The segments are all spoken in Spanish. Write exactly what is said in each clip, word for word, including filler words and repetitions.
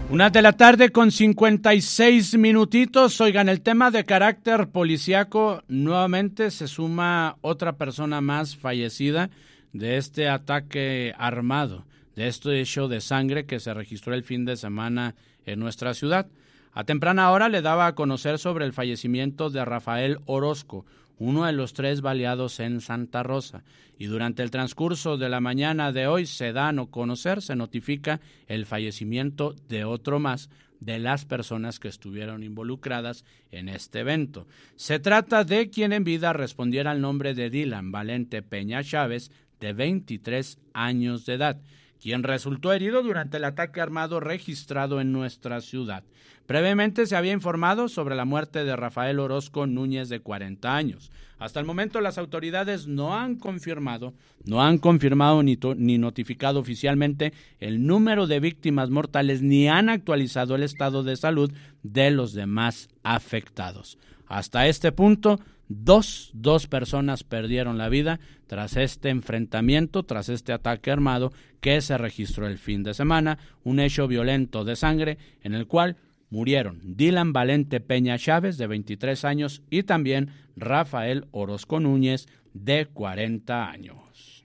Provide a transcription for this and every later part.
Una de la tarde con cincuenta y seis minutitos. Oigan, el tema de carácter policiaco, nuevamente se suma otra persona más fallecida de este ataque armado, de este hecho de sangre que se registró el fin de semana en nuestra ciudad. A temprana hora le daba a conocer sobre el fallecimiento de Rafael Orozco, uno de los tres baleados en Santa Rosa, y durante el transcurso de la mañana de hoy se da a conocer, se notifica el fallecimiento de otro más de las personas que estuvieron involucradas en este evento. Se trata de quien en vida respondiera al nombre de Dylan Valente Peña Chávez, de veintitrés años de edad, quien resultó herido durante el ataque armado registrado en nuestra ciudad. Previamente se había informado sobre la muerte de Rafael Orozco Núñez, de cuarenta años. Hasta el momento las autoridades no han confirmado, no han confirmado ni, to- ni notificado oficialmente el número de víctimas mortales, ni han actualizado el estado de salud de los demás afectados. Hasta este punto, Dos, dos personas perdieron la vida tras este enfrentamiento, tras este ataque armado que se registró el fin de semana, un hecho violento de sangre en el cual murieron Dylan Valente Peña Chávez, de veintitrés años, y también Rafael Orozco Núñez, de cuarenta años.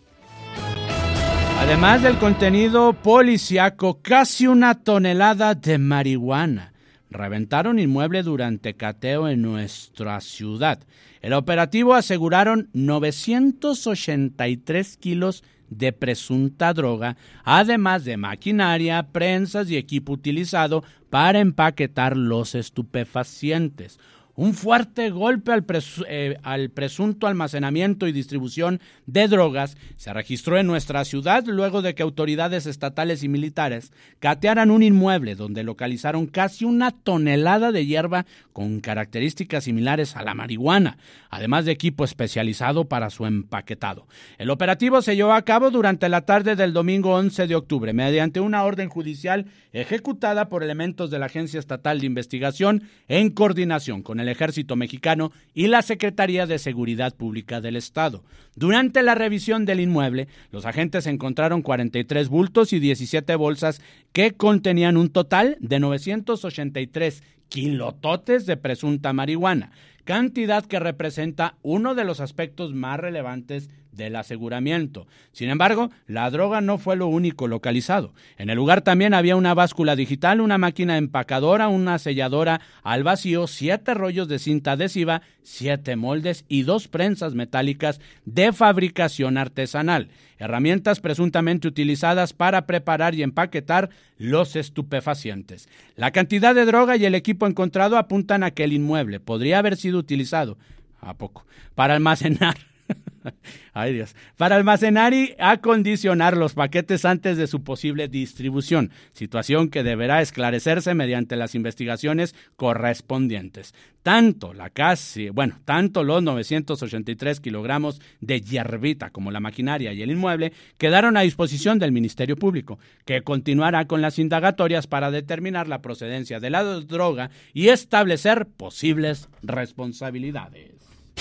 Además del contenido policiaco, casi una tonelada de marihuana reventaron inmueble durante cateo en nuestra ciudad. El operativo aseguraron novecientos ochenta y tres kilos de presunta droga, además de maquinaria, prensas y equipo utilizado para empaquetar los estupefacientes. Un fuerte golpe al, presu- eh, al presunto almacenamiento y distribución de drogas se registró en nuestra ciudad luego de que autoridades estatales y militares catearan un inmueble donde localizaron casi una tonelada de hierba con características similares a la marihuana, además de equipo especializado para su empaquetado. El operativo se llevó a cabo durante la tarde del domingo once de octubre mediante una orden judicial ejecutada por elementos de la Agencia Estatal de Investigación en coordinación con el Ejército Mexicano y la Secretaría de Seguridad Pública del Estado. Durante la revisión del inmueble, los agentes encontraron cuarenta y tres bultos y diecisiete bolsas que contenían un total de novecientos ochenta y tres kilototes de presunta marihuana, cantidad que representa uno de los aspectos más relevantes del aseguramiento. Sin embargo, la droga no fue lo único localizado. En el lugar también había una báscula digital, una máquina empacadora, una selladora al vacío, siete rollos de cinta adhesiva, siete moldes y dos prensas metálicas de fabricación artesanal, herramientas presuntamente utilizadas para preparar y empaquetar los estupefacientes. La cantidad de droga y el equipo encontrado apuntan a que el inmueble podría haber sido utilizado, ¿a poco?, para almacenar Ay Dios, para almacenar y acondicionar los paquetes antes de su posible distribución, situación que deberá esclarecerse mediante las investigaciones correspondientes. Tanto la casi, bueno, tanto los novecientos ochenta y tres kilogramos de hierbita como la maquinaria y el inmueble quedaron a disposición del Ministerio Público, que continuará con las indagatorias para determinar la procedencia de la droga y establecer posibles responsabilidades.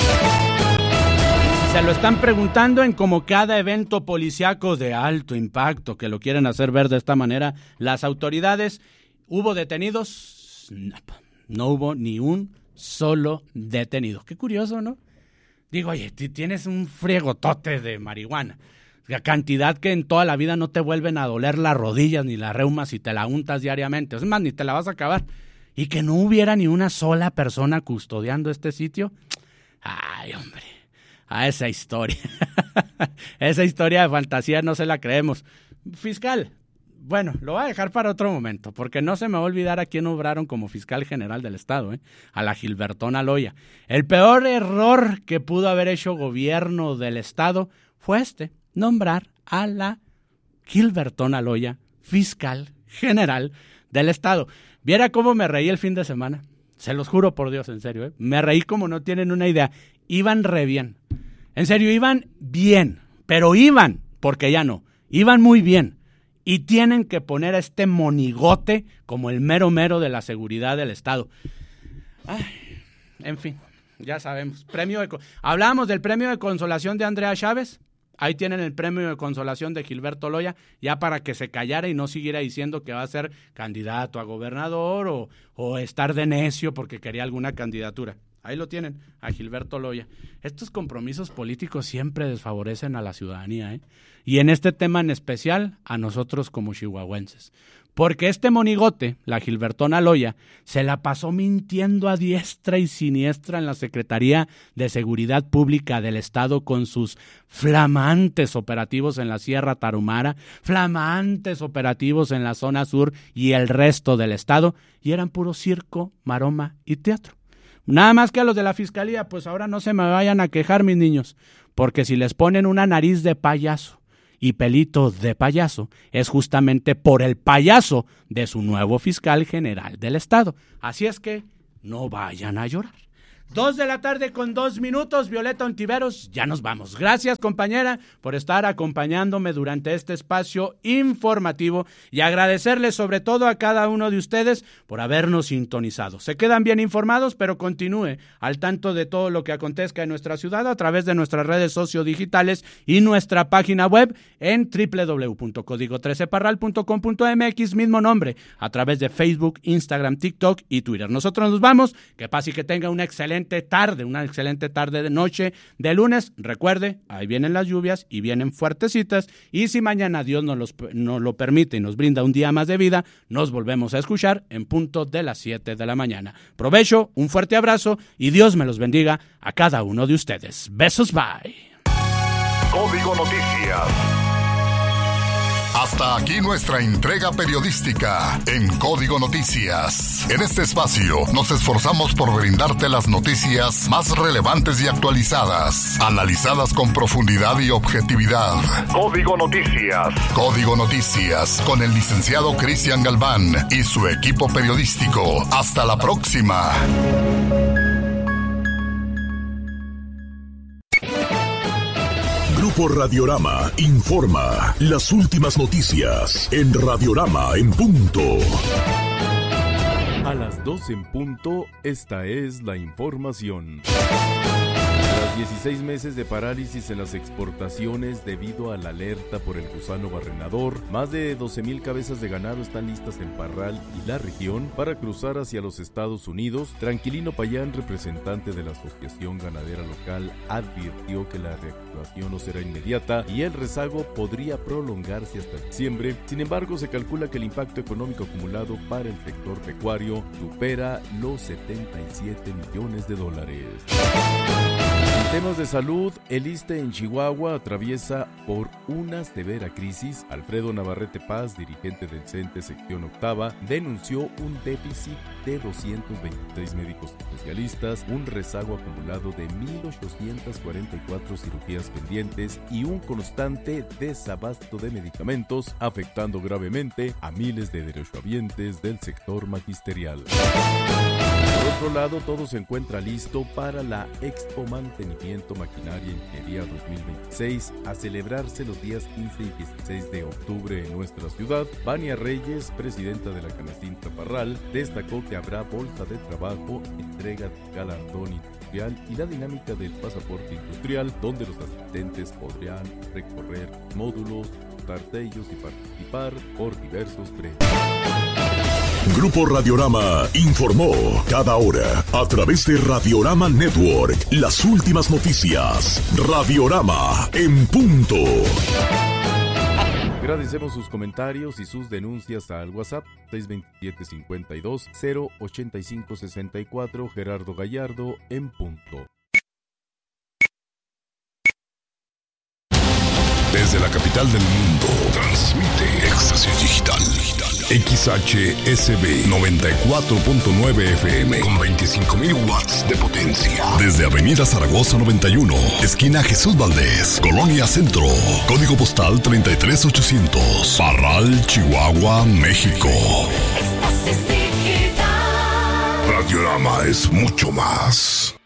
Se lo están preguntando en como cada evento policiaco de alto impacto que lo quieren hacer ver de esta manera las autoridades. ¿Hubo detenidos? No, no hubo ni un solo detenido. Qué curioso, ¿no? Digo, oye, tienes un friegotote de marihuana, la cantidad que en toda la vida no te vuelven a doler las rodillas ni las reumas si te la untas diariamente. Es más, ni te la vas a acabar. Y que no hubiera ni una sola persona custodiando este sitio. Ay, hombre. A esa historia, esa historia de fantasía no se la creemos. Fiscal, bueno, lo voy a dejar para otro momento, porque no se me va a olvidar a quién obraron como fiscal general del Estado, ¿eh? A la Gilbertona Loya. El peor error que pudo haber hecho gobierno del Estado fue este, nombrar a la Gilbertona Loya fiscal general del Estado. Viera cómo me reí el fin de semana. Se los juro por Dios, en serio, ¿eh? Me reí como no tienen una idea. Iban re bien. En serio, iban bien, pero iban, porque ya no, iban muy bien. Y tienen que poner a este monigote como el mero mero de la seguridad del Estado. Ay, en fin, ya sabemos. Premio de, hablábamos del premio de consolación de Andrea Chávez. Ahí tienen el premio de consolación de Gilberto Loya, ya para que se callara y no siguiera diciendo que va a ser candidato a gobernador o, o estar de necio porque quería alguna candidatura. Ahí lo tienen, a Gilberto Loya. Estos compromisos políticos siempre desfavorecen a la ciudadanía, ¿eh? Y en este tema en especial, a nosotros como chihuahuenses. Porque este monigote, la Gilbertona Loya, se la pasó mintiendo a diestra y siniestra en la Secretaría de Seguridad Pública del Estado con sus flamantes operativos en la Sierra Tarahumara, flamantes operativos en la zona sur y el resto del Estado, y eran puro circo, maroma y teatro. Nada más que a los de la Fiscalía, pues ahora no se me vayan a quejar, mis niños, porque si les ponen una nariz de payaso y pelito de payaso, es justamente por el payaso de su nuevo fiscal general del Estado. Así es que no vayan a llorar. Dos de la tarde con dos minutos, Violeta Ontiveros, ya nos vamos. Gracias, compañera, por estar acompañándome durante este espacio informativo y agradecerles sobre todo a cada uno de ustedes por habernos sintonizado. Se quedan bien informados, pero continúe al tanto de todo lo que acontezca en nuestra ciudad a través de nuestras redes sociodigitales y nuestra página web en doble u doble u doble u punto código trece parral punto com punto m x, mismo nombre, a través de Facebook, Instagram, TikTok y Twitter. Nosotros nos vamos, que pase y que tenga una excelente tarde, una excelente tarde de noche de lunes. Recuerde, ahí vienen las lluvias y vienen fuertecitas, y si mañana Dios nos, los, nos lo permite y nos brinda un día más de vida, nos volvemos a escuchar en punto de las siete de la mañana. Provecho, un fuerte abrazo y Dios me los bendiga a cada uno de ustedes. Besos, bye. Código Noticias. Hasta aquí nuestra entrega periodística en Código Noticias. En este espacio nos esforzamos por brindarte las noticias más relevantes y actualizadas, analizadas con profundidad y objetividad. Código Noticias. Código Noticias con el licenciado Cristian Galván y su equipo periodístico. Hasta la próxima. Grupo Radiorama informa las últimas noticias en Radiorama en punto. A las dos en punto, esta es la información. Tras dieciséis meses de parálisis en las exportaciones debido a la alerta por el gusano barrenador, más de doce mil cabezas de ganado están listas en Parral y la región para cruzar hacia los Estados Unidos. Tranquilino Payán, representante de la Asociación Ganadera Local, advirtió que la reactivación no será inmediata y el rezago podría prolongarse hasta diciembre. Sin embargo, se calcula que el impacto económico acumulado para el sector pecuario supera los setenta y siete millones de dólares. En temas de salud, el ISSSTE en Chihuahua atraviesa por una severa crisis. Alfredo Navarrete Paz, dirigente del CENTE sección octava, denunció un déficit de doscientos veintitrés médicos especialistas, un rezago acumulado de mil ochocientas cuarenta y cuatro cirugías pendientes y un constante desabasto de medicamentos, afectando gravemente a miles de derechohabientes del sector magisterial. Por otro lado, todo se encuentra listo para la Expo Mantenimiento Maquinaria Ingeniería dos mil veintiséis, a celebrarse los días quince y dieciséis de octubre en nuestra ciudad. Vania Reyes, presidenta de la Canacintra Parral, destacó que habrá bolsa de trabajo, entrega de galardón industrial y la dinámica del pasaporte industrial, donde los asistentes podrán recorrer módulos, montar sellos y participar por diversos premios. Grupo Radiorama informó cada hora a través de Radiorama Network las últimas noticias. Radiorama en punto. Agradecemos sus comentarios y sus denuncias al WhatsApp seis dos siete, cinco dos, cero ocho cinco seis cuatro. Gerardo Gallardo en punto. Desde la capital del mundo, transmite Éxtasis Digital. X H S B noventa y cuatro punto nueve F M con veinticinco mil watts de potencia. Desde Avenida Zaragoza noventa y uno, esquina Jesús Valdés, Colonia Centro. Código postal treinta y tres ochocientos. Parral, Chihuahua, México. Éxtasis Digital. Radiorama es mucho más.